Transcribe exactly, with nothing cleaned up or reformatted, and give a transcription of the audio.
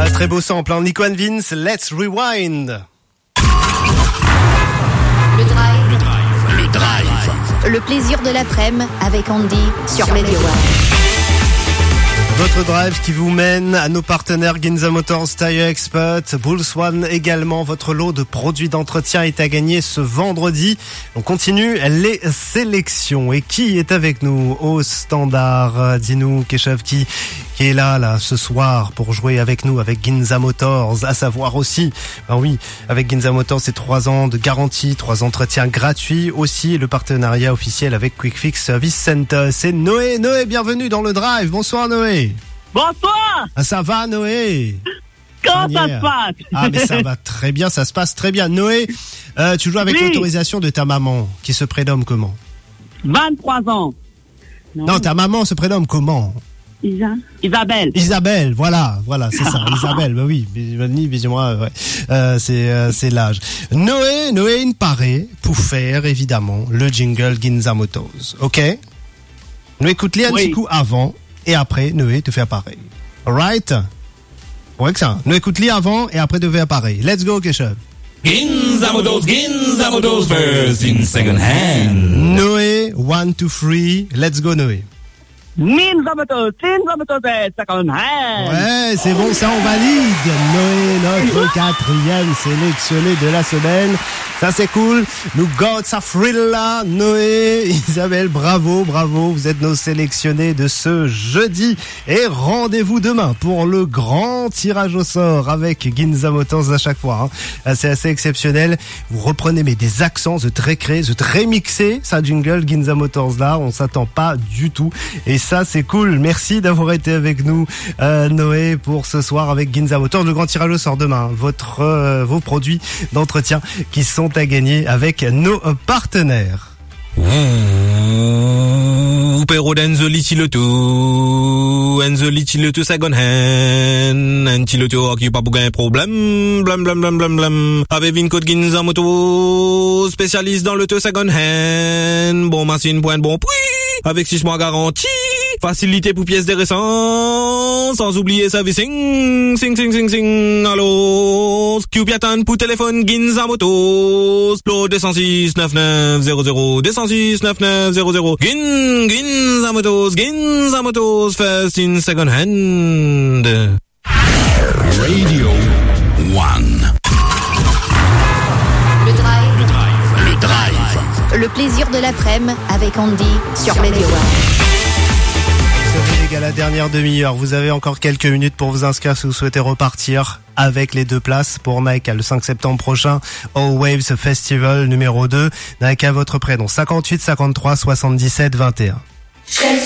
Un très beau sample, hein. Nico and Vince, Let's Rewind. Le drive. Le drive. Le drive. Le plaisir de l'après-midi avec Andy sur Radio One. Votre drive qui vous mène à nos partenaires Ginza Motors, Tire Expert, Bulls One également. Votre lot de produits d'entretien est à gagner ce vendredi. On continue les sélections. Et qui est avec nous au standard? Dis-nous, Keshav, qui, qui est là, là, ce soir pour jouer avec nous, avec Ginza Motors. À savoir aussi, ben oui, avec Ginza Motors, c'est trois ans de garantie, trois entretiens gratuits. Aussi, le partenariat officiel avec Quick Fix Service Center. C'est Noé. Noé, bienvenue dans le drive. Bonsoir, Noé. Bonsoir. Ah, ça va, Noé? Comment ça Manière. se passe? Ah, mais ça va très bien, ça se passe très bien. Noé, euh, tu joues avec Oui. l'autorisation de ta maman, qui se prénomme comment? vingt-trois ans. Non, ta maman se prénomme comment? Isa. Isabelle. Isabelle, voilà, voilà, c'est ça, Isabelle, bah oui, ni moi, ouais, euh, c'est euh, c'est l'âge. Noé, Noé, une parée pour faire évidemment le jingle Ginza Motors, ok? Nous écoute-les un Oui. petit coup avant et après Noé te fait apparaître. Alright? Ouais que ça. Nous écoute-les avant et après te fait apparaître. Let's go, Keshav. Ginza Motors, Ginza Motors first in second hand. Noé, one, two, three, let's go Noé. Ginza Motors, Ginza Motors, second hand. Ouais, c'est bon, ça on valide. Noé, notre quatrième sélectionné de la semaine. Ça c'est cool. Nous got sa frilla. Noé, Isabelle, bravo, bravo. Vous êtes nos sélectionnés de ce jeudi. Et rendez-vous demain pour le grand tirage au sort avec Ginza Motors à chaque fois. Hein. C'est assez exceptionnel. Vous reprenez mais des accents, de très créé, de très mixé. Ça jingle Ginza Motors là, on s'attend pas du tout. Et ça c'est cool. Merci d'avoir été avec nous, euh, Noé, pour ce soir avec Ginza Motors. Le grand tirage au sort demain. Votre, euh, vos produits d'entretien qui sont à gagner avec nos partenaires. Ouh, pero d'Enzo Litiloto, Enzo Litiloto second hand, Litiloto qui pas pour un problème, blam blam blam blam blam. Avec une code Ginza Moto, spécialiste dans l'auto second hand, bon machine point bon prix, avec six mois garantie, facilité pour pièces de récent, sans oublier servicing, sing sing sing sing, allo, Q-Piatan pour téléphone Ginza Motos, lot deux cent six neuf neuf zéro zéro, deux cent six neuf neuf zéro zéro, Gin, Ginza Motos, Ginza Motos, first in second hand. Radio One. Le drive. Le drive. Le drive. Le plaisir de l'après-midi avec Andy sur Radio One. Vous savez les gars, la dernière demi-heure, vous avez encore quelques minutes pour vous inscrire si vous souhaitez repartir avec les deux places pour Naika le cinq septembre prochain All Waves Festival numéro deux. Naika, votre prénom cinquante-huit cinquante-trois soixante-dix-sept vingt et un.